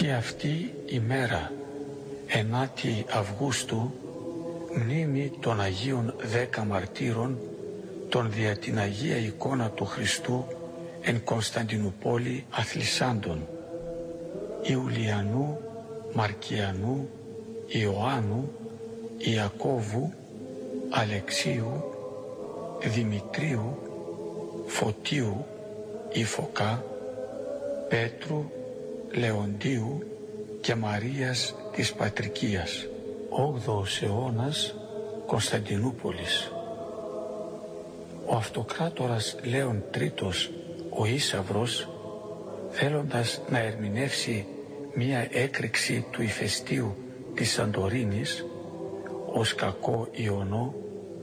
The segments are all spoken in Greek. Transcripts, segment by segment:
Και αυτή η μέρα, 9η Αυγούστου, μνήμη των Αγίων 10 μαρτύρων, των δια την Αγία εικόνα του Χριστού εν Κωνσταντινούπολη αθλισάντων, Ιουλιανού, Μαρκιανού, Ιωάννου, Ιακώβου, Αλεξίου, Δημητρίου, Φωτίου, Ιφωκά, Πέτρου, Λεοντίου και Μαρίας της Πατρικίας, 8ος αιώνας, Κωνσταντινούπολης. Ο αυτοκράτορας Λέων Τρίτος, ο Ίσαυρος, θέλοντας να ερμηνεύσει μία έκρηξη του ηφαιστείου της Σαντορίνης ως κακό ιονό,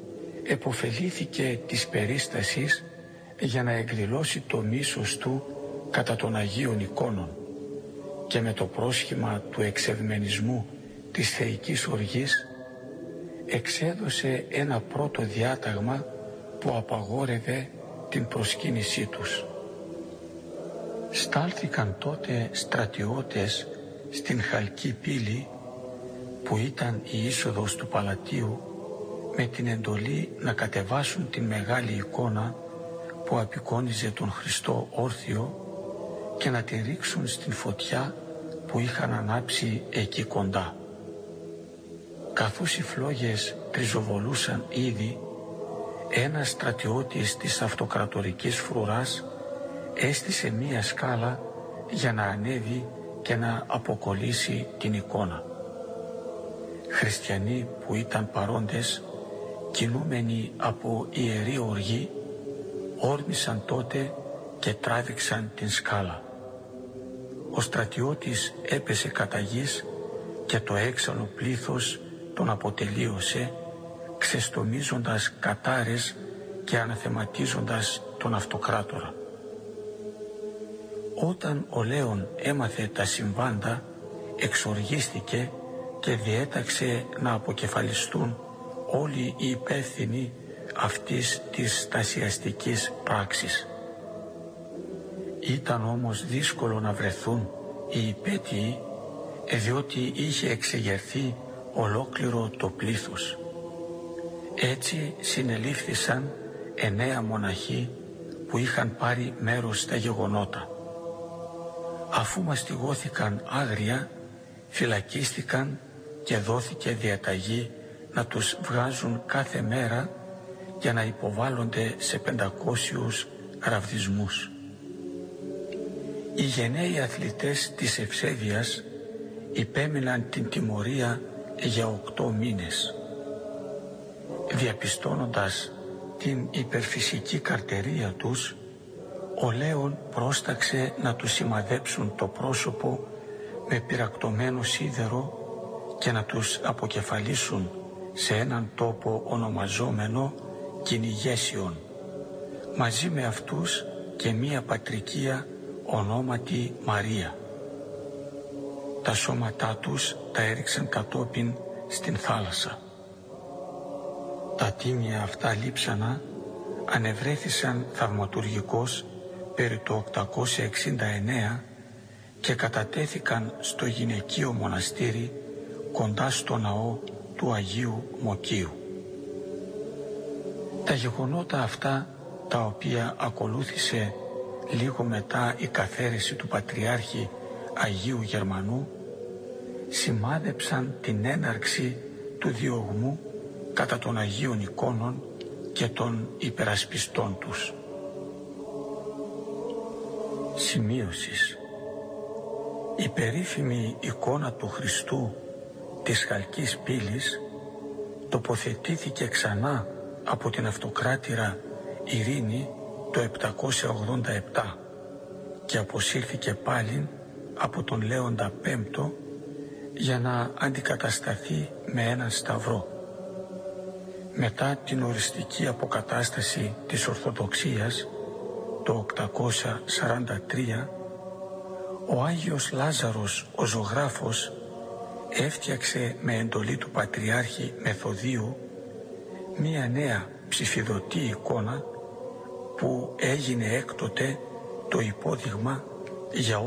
επωφελήθηκε της περίστασης για να εκδηλώσει το μίσος του κατά των Αγίων εικόνων και με το πρόσχημα του εξευμενισμού της θεϊκής οργής εξέδωσε ένα πρώτο διάταγμα που απαγόρευε την προσκύνησή τους. Στάλθηκαν τότε στρατιώτες στην Χαλκή πύλη που ήταν η είσοδος του παλατίου με την εντολή να κατεβάσουν την μεγάλη εικόνα που απεικόνιζε τον Χριστό όρθιο και να την ρίξουν στην φωτιά που είχαν ανάψει εκεί κοντά. Καθώς οι φλόγες τριζοβολούσαν ήδη, ένας στρατιώτης της αυτοκρατορικής φρουράς έστησε μία σκάλα για να ανέβει και να αποκολλήσει την εικόνα. Χριστιανοί που ήταν παρόντες, κινούμενοι από ιερή οργή, όρμησαν τότε και τράβηξαν την σκάλα. Ο στρατιώτης έπεσε κατά γης και το έξαλλο πλήθος τον αποτελείωσε, ξεστομίζοντας κατάρες και αναθεματίζοντας τον αυτοκράτορα. Όταν ο Λέων έμαθε τα συμβάντα, εξοργίστηκε και διέταξε να αποκεφαλιστούν όλοι οι υπεύθυνοι αυτής της στασιαστικής πράξης. Ήταν όμως δύσκολο να βρεθούν οι υπέτειοι, διότι είχε εξεγερθεί ολόκληρο το πλήθος. Έτσι συνελήφθησαν 9 μοναχοί που είχαν πάρει μέρος στα γεγονότα. Αφού μαστιγώθηκαν άγρια, φυλακίστηκαν και δόθηκε διαταγή να τους βγάζουν κάθε μέρα για να υποβάλλονται σε 500 ραβδισμούς. Οι γενναίοι αθλητές της Ευσέβειας υπέμειναν την τιμωρία για 8 μήνες. Διαπιστώνοντας την υπερφυσική καρτερία τους, ο Λέων πρόσταξε να τους σημαδέψουν το πρόσωπο με πυρακτωμένο σίδερο και να τους αποκεφαλίσουν σε έναν τόπο ονομαζόμενο Κυνηγέσιον, μαζί με αυτούς και μία πατρικία ονόματι Μαρία. Τα σώματά τους τα έριξαν κατόπιν στην θάλασσα. Τα τίμια αυτά λείψανα ανεβρέθησαν θαυματουργικώς περί το 869 και κατατέθηκαν στο γυναικείο μοναστήρι κοντά στο ναό του Αγίου Μοκίου. Τα γεγονότα αυτά, τα οποία ακολούθησε λίγο μετά η καθαίρεση του Πατριάρχη Αγίου Γερμανού, σημάδεψαν την έναρξη του διωγμού κατά των Αγίων εικόνων και των υπερασπιστών τους. Σημείωσης. Η περίφημη εικόνα του Χριστού της Χαλκής πύλης τοποθετήθηκε ξανά από την αυτοκράτηρα Ειρήνη το 787 και αποσύρθηκε πάλιν από τον Λέοντα Πέμπτο για να αντικατασταθεί με έναν σταυρό. Μετά την οριστική αποκατάσταση της Ορθοδοξίας το 843, ο Άγιος Λάζαρος ο ζωγράφος έφτιαξε με εντολή του Πατριάρχη Μεθοδίου μία νέα ψηφιδωτή εικόνα που έγινε έκτοτε το υπόδειγμα για